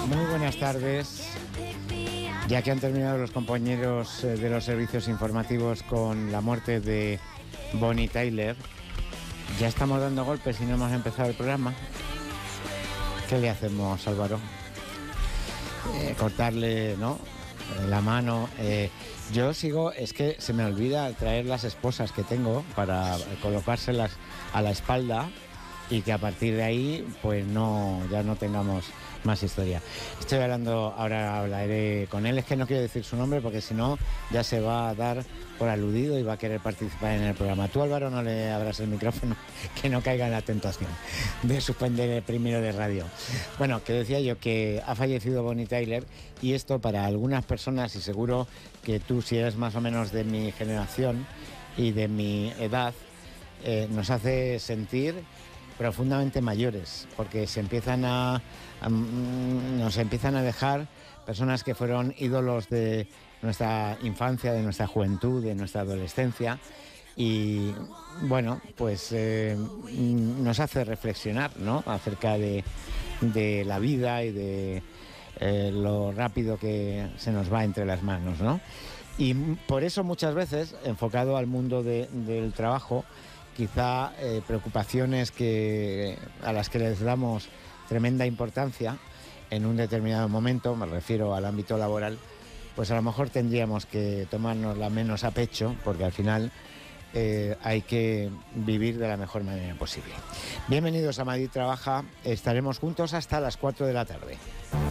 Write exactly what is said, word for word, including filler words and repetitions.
Muy buenas tardes. Ya que han terminado los compañeros de los servicios informativos con la muerte de Bonnie Tyler, ya estamos dando golpes y no hemos empezado el programa. ¿Qué le hacemos, Álvaro? Eh, cortarle, ¿no?, la mano. Eh, yo sigo, es que se me olvida traer las esposas que tengo para colocárselas a la espalda y que a partir de ahí, pues no, ya no tengamos más historia. Estoy hablando, ahora hablaré con él, es que no quiero decir su nombre porque si no ya se va a dar por aludido y va a querer participar en el programa. Tú, Álvaro, no le abras el micrófono, que no caiga en la tentación de suspender el primero de radio. Bueno, que decía yo que ha fallecido Bonnie Tyler y esto para algunas personas, y seguro que tú, si eres más o menos de mi generación y de mi edad, eh, nos hace sentir profundamente mayores, porque se empiezan a, a nos empiezan a dejar personas que fueron ídolos de nuestra infancia, de nuestra juventud, de nuestra adolescencia, y bueno, pues eh, nos hace reflexionar, ¿no?, acerca de, de la vida y de eh, lo rápido que se nos va entre las manos, ¿no? Y por eso muchas veces, enfocado al mundo de, del trabajo, quizá eh, preocupaciones que, a las que les damos tremenda importancia en un determinado momento, me refiero al ámbito laboral, pues a lo mejor tendríamos que tomárnosla menos a pecho, porque al final eh, hay que vivir de la mejor manera posible. Bienvenidos a Madrid Trabaja, estaremos juntos hasta las cuatro de la tarde.